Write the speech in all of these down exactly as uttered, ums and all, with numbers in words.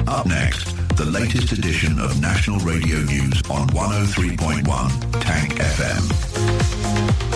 Up next, the latest edition of National Radio News on one oh three point one Tank F M.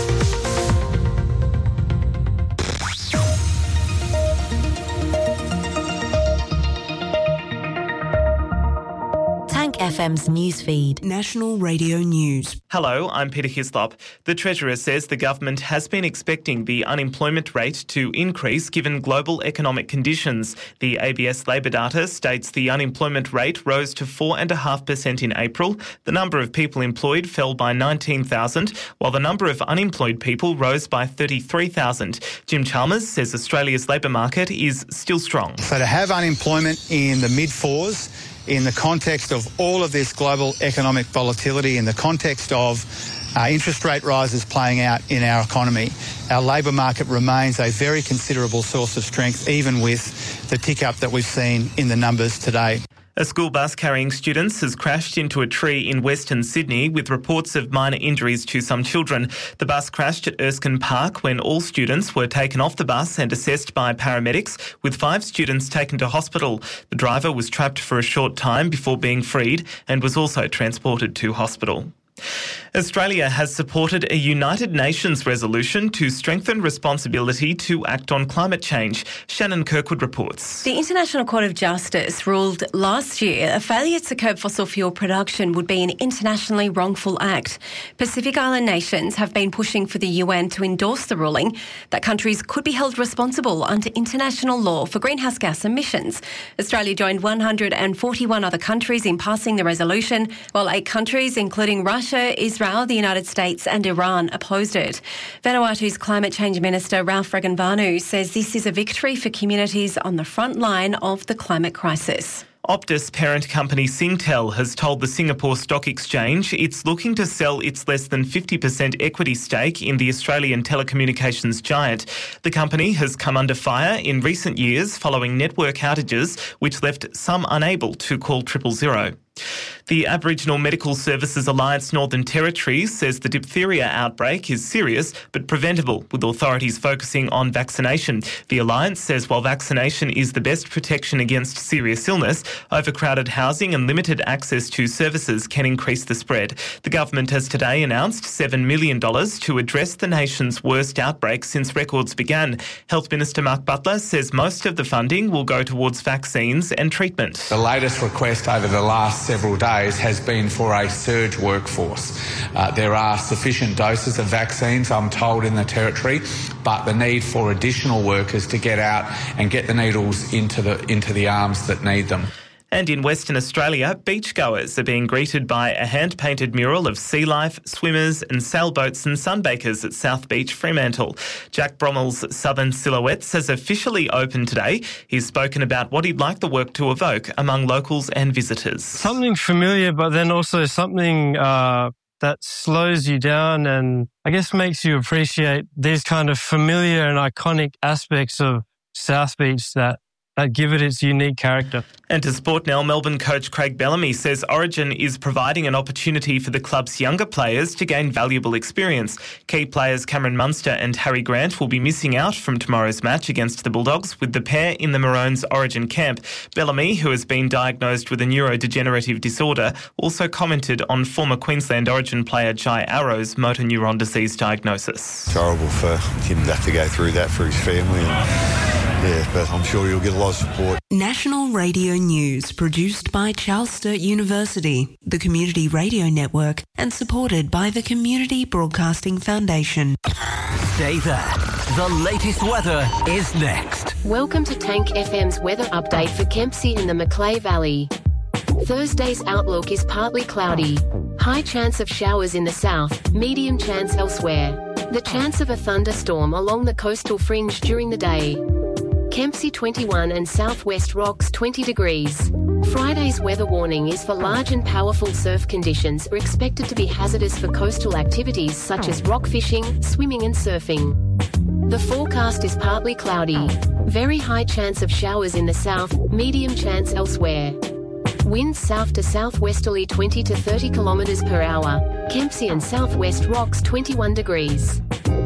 F M's newsfeed. National Radio News. Hello, I'm Peter Hislop. The Treasurer says the government has been expecting the unemployment rate to increase given global economic conditions. The A B S Labor data states the unemployment rate rose to four point five percent in April. The number of people employed fell by nineteen thousand, while the number of unemployed people rose by thirty-three thousand. Jim Chalmers says Australia's labour market is still strong. So to have unemployment in the mid-fours, in the context of all of this global economic volatility, in the context of uh, interest rate rises playing out in our economy, our labour market remains a very considerable source of strength, even with the tick-up that we've seen in the numbers today. A school bus carrying students has crashed into a tree in Western Sydney with reports of minor injuries to some children. The bus crashed at Erskine Park when all students were taken off the bus and assessed by paramedics, with five students taken to hospital. The driver was trapped for a short time before being freed and was also transported to hospital. Australia has supported a United Nations resolution to strengthen responsibility to act on climate change. Shannon Kirkwood reports. The International Court of Justice ruled last year a failure to curb fossil fuel production would be an internationally wrongful act. Pacific Island nations have been pushing for the U N to endorse the ruling that countries could be held responsible under international law for greenhouse gas emissions. Australia joined one hundred forty-one other countries in passing the resolution, while eight countries, including Russia, Israel, the United States and Iran, opposed it. Vanuatu's Climate Change Minister Ralph Regenvanu says this is a victory for communities on the front line of the climate crisis. Optus parent company Singtel has told the Singapore Stock Exchange it's looking to sell its less than fifty percent equity stake in the Australian telecommunications giant. The company has come under fire in recent years following network outages, which left some unable to call triple zero. The Aboriginal Medical Services Alliance Northern Territory says the diphtheria outbreak is serious but preventable, with authorities focusing on vaccination. The Alliance says while vaccination is the best protection against serious illness, overcrowded housing and limited access to services can increase the spread. The government has today announced seven million dollars to address the nation's worst outbreak since records began. Health Minister Mark Butler says most of the funding will go towards vaccines and treatment. The latest request over the last several days has been for a surge workforce. Uh, there are sufficient doses of vaccines, I'm told, in the Territory, but the need for additional workers to get out and get the needles into the into the arms that need them. And in Western Australia, beachgoers are being greeted by a hand-painted mural of sea life, swimmers and sailboats and sunbakers at South Beach, Fremantle. Jack Brommel's Southern Silhouettes has officially opened today. He's spoken about what he'd like the work to evoke among locals and visitors. Something familiar, but then also something uh, that slows you down and I guess makes you appreciate these kind of familiar and iconic aspects of South Beach that that give it its unique character. And to sport now, Melbourne coach Craig Bellamy says Origin is providing an opportunity for the club's younger players to gain valuable experience. Key players Cameron Munster and Harry Grant will be missing out from tomorrow's match against the Bulldogs, with the pair in the Maroons' Origin camp. Bellamy, who has been diagnosed with a neurodegenerative disorder, also commented on former Queensland Origin player Jai Arrow's motor neuron disease diagnosis. It's horrible for him to have to go through that for his family. And yeah, but I'm sure you'll get a lot of support. National Radio News, produced by Charles Sturt University, the Community Radio Network, and supported by the Community Broadcasting Foundation. Stay there. The latest weather is next. Welcome to Tank F M's weather update for Kempsey in the Macleay Valley. Thursday's outlook is partly cloudy. High chance of showers in the south, medium chance elsewhere. The chance of a thunderstorm along the coastal fringe during the day. Kempsey twenty-one and Southwest Rocks twenty degrees. Friday's weather warning is for large and powerful surf conditions are expected to be hazardous for coastal activities such as rock fishing, swimming and surfing. The forecast is partly cloudy. Very high chance of showers in the south, medium chance elsewhere. Winds south to southwesterly twenty to thirty kilometres per hour. Kempsey and Southwest Rocks twenty-one degrees. Saturday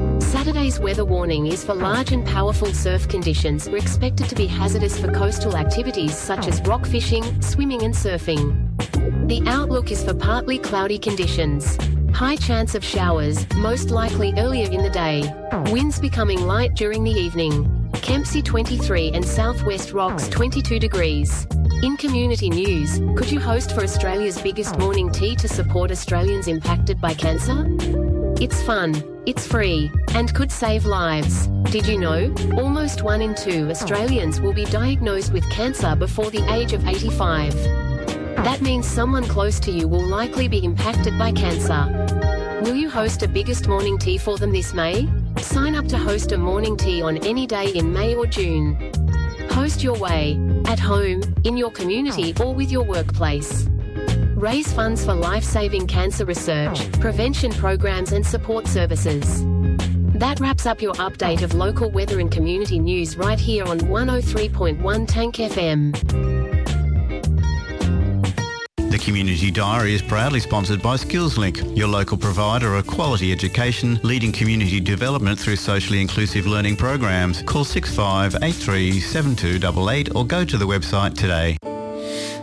Saturday's weather warning is for large and powerful surf conditions are expected to be hazardous for coastal activities such as rock fishing, swimming and surfing. The outlook is for partly cloudy conditions. High chance of showers, most likely earlier in the day. Winds becoming light during the evening. Kempsey twenty-three and Southwest Rocks twenty-two degrees. In community news, could you host for Australia's biggest morning tea to support Australians impacted by cancer? It's fun, it's free, and could save lives. Did you know? Almost one in two Australians will be diagnosed with cancer before the age of eighty-five. That means someone close to you will likely be impacted by cancer. Will you host a biggest morning tea for them this May? Sign up to host a morning tea on any day in May or June. Host your way, at home, in your community or with your workplace. Raise funds for life-saving cancer research, prevention programs and support services. That wraps up your update of local weather and community news right here on one oh three point one Tank F M. The Community Diary is proudly sponsored by SkillsLink, your local provider of quality education, leading community development through socially inclusive learning programs. Call six five eight three seven two eight eight or go to the website today.